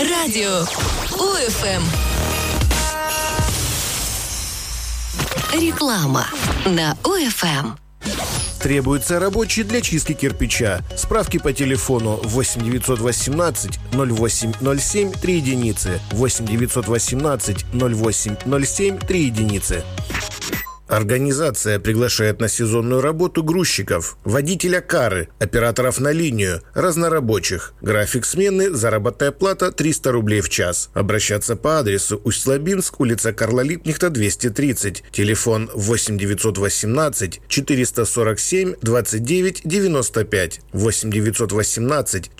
Радио УФМ. Реклама на УФМ. Требуется рабочий для чистки кирпича. Справки по телефону 8 918 0807 3 единицы, 8 918 0807 3 единицы. Организация приглашает на сезонную работу грузчиков, водителя кары, операторов на линию, разнорабочих. График смены, заработная плата 300 рублей в час. Обращаться по адресу Усть-Лабинск, улица Карла Липкнехта, 230. Телефон 8 918 447 29 95. 8 918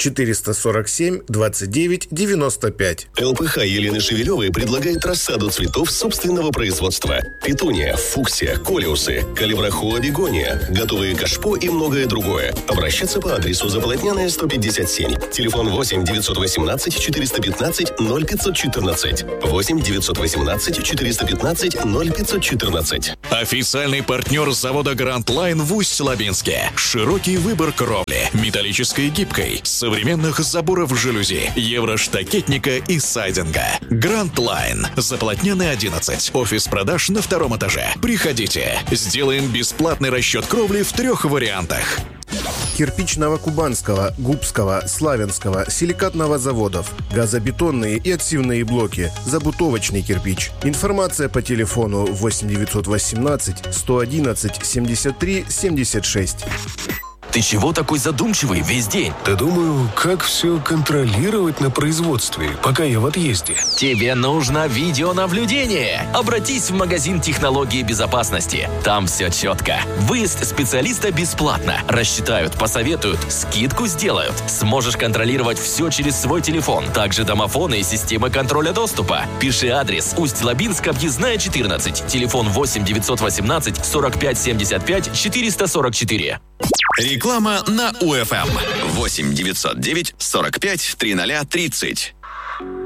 447 29 95. ЛПХ Елены Шевелевой предлагает рассаду цветов собственного производства. Петуния, фуксия, колиусы, калибрахоа, бегония, готовые кашпо и многое другое. Обращаться по адресу Заполотняная, 157. Телефон 8 918 415 0514. 8 918 415 0514. Официальный партнер завода Grand Line в Усть-Лабинске. Широкий выбор кровли, металлической и гибкой, современных заборов жалюзи, евроштакетника и сайдинга. Grand Line. Заполотняная, 11. Офис продаж на 2-м этаже. Приходите. Сделаем бесплатный расчет кровли в 3 вариантах. Кирпичного Кубанского, Губского, Славянского, силикатного заводов, газобетонные и отсевные блоки, забутовочный кирпич. Информация по телефону 8 918 111 73 76. Ты чего такой задумчивый весь день? Да думаю, как все контролировать на производстве, пока я в отъезде. Тебе нужно видеонаблюдение. Обратись в магазин технологии безопасности. Там все четко. Выезд специалиста бесплатно. Рассчитают, посоветуют, скидку сделают. Сможешь контролировать все через свой телефон. Также домофоны и системы контроля доступа. Пиши адрес: Усть-Лабинск, объездная, 14. Телефон 8 918 45 75 444. Реклама на УФМ. 8 909 45 00 30.